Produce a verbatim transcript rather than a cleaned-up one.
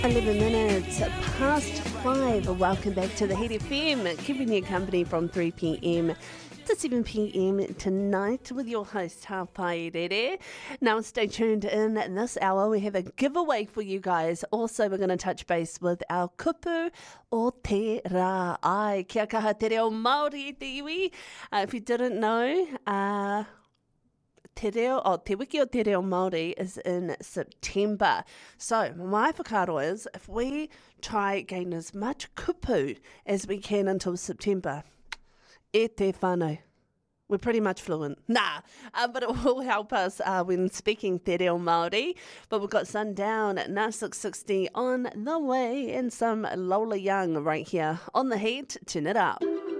eleven minutes past five. Welcome back to the Heat F M, keeping you company from three p.m. to seven p.m. tonight with your host, Hawpai Rere. Now stay tuned in this hour. We have a giveaway for you guys. Also, we're going to touch base with our kupu o te rā. Ai, kia kaha te reo Māori te iwi. Uh, if you didn't know, uh, Te reo, oh, Te Wiki o Te Reo Māori is in September. So, my whakaaro is, if we try gain as much kupu as we can until September, e te whānau. We're pretty much fluent. Nah, uh, but it will help us uh, when speaking Te Reo Māori. But we've got Sundown at nine six sixty on the way and some Lola Young right here on the Heat. Turn it up.